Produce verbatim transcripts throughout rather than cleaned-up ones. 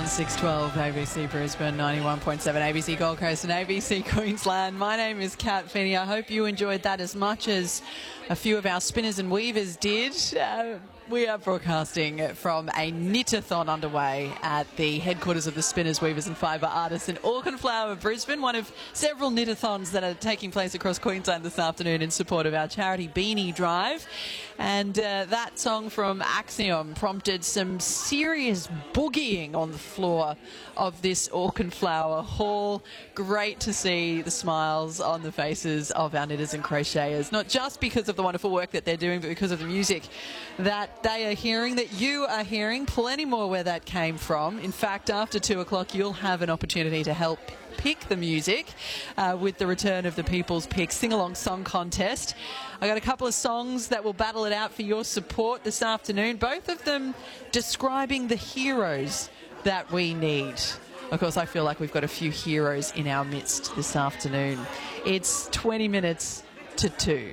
six twelve A B C Brisbane, ninety-one point seven A B C Gold Coast and A B C Queensland. My name is Kat Finney. I hope you enjoyed that as much as a few of our spinners and weavers did. Uh, we are broadcasting from a knitathon underway at the headquarters of the Spinners, Weavers and Fibre Artists in Auchenflower, Brisbane, one of several knitathons that are taking place across Queensland this afternoon in support of our charity Beanie Drive. And uh, that song from Axiom prompted some serious boogieing on the floor of this Auchenflower Hall. Great to see the smiles on the faces of our knitters and crocheters, not just because of the wonderful work that they're doing, but because of the music that they are hearing, that you are hearing. Plenty more where that came from. In fact, after two o'clock, you'll have an opportunity to help pick the music uh, with the return of the People's Pick Sing-Along Song Contest. I got a couple of songs that will battle it out for your support this afternoon, both of them describing the heroes that we need. Of course, I feel like we've got a few heroes in our midst this afternoon. It's twenty minutes to two.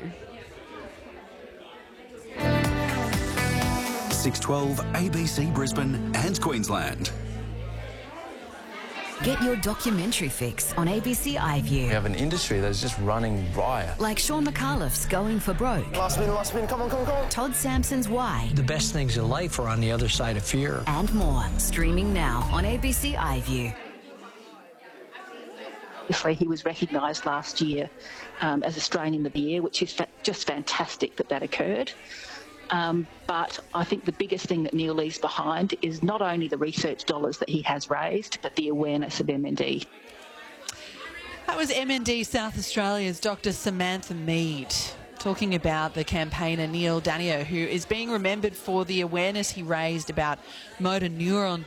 six twelve A B C Brisbane and Queensland. Get your documentary fix on A B C iView. We have an industry that's just running riot. Like Sean McAuliffe's Going for Broke. Last spin, last spin, come on, come on, come on. Todd Sampson's Why. The best things in life are on the other side of fear. And more. Streaming now on A B C iView. Obviously, he was recognised last year um, as Australian of the Year, which is fa- just fantastic that that occurred. Um, but I think the biggest thing that Neil leaves behind is not only the research dollars that he has raised, but the awareness of M N D. That was M N D South Australia's Doctor Samantha Mead talking about the campaigner Neil Danio, who is being remembered for the awareness he raised about motor neuron